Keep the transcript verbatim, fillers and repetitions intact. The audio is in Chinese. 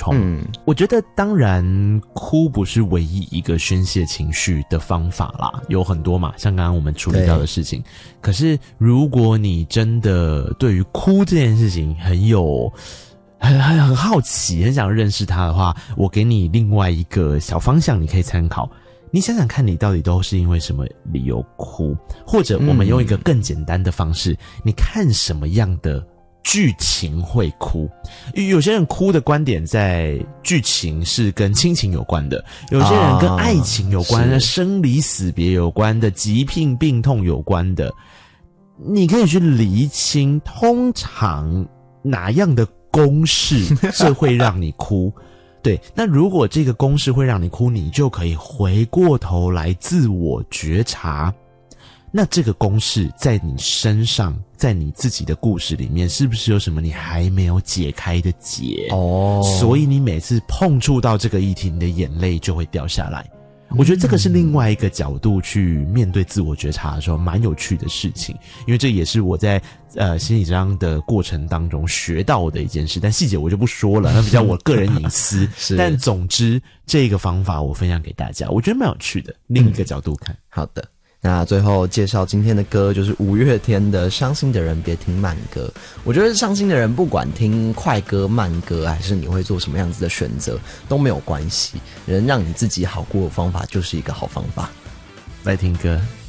充。嗯，我觉得当然哭不是唯一一个宣泄情绪的方法啦，有很多嘛，像刚刚我们处理到的事情。可是如果你真的对于哭这件事情很有很很很好奇，很想认识它的话，我给你另外一个小方向，你可以参考。你想想看，你到底都是因为什么理由哭？或者我们用一个更简单的方式，嗯、你看什么样的剧情会哭？有些人哭的观点在剧情是跟亲情有关的，有些人跟爱情有关的、啊、生离死别有关的、疾病病痛有关的。你可以去厘清，通常哪样的公式这会让你哭？对，那如果这个公式会让你哭，你就可以回过头来自我觉察，那这个公式在你身上，在你自己的故事里面，是不是有什么你还没有解开的结？哦，所以你每次碰触到这个议题，你的眼泪就会掉下来。我觉得这个是另外一个角度去面对自我觉察的时候蛮有趣的事情，因为这也是我在呃心理治疗的过程当中学到的一件事，但细节我就不说了，那比较我个人隐私。但总之这个方法我分享给大家，我觉得蛮有趣的，另一个角度看。 嗯、好的。那最后介绍今天的歌，就是五月天的《伤心的人别听慢歌》。我觉得伤心的人不管听快歌慢歌，还是你会做什么样子的选择都没有关系，能让你自己好过的方法就是一个好方法。 来听歌。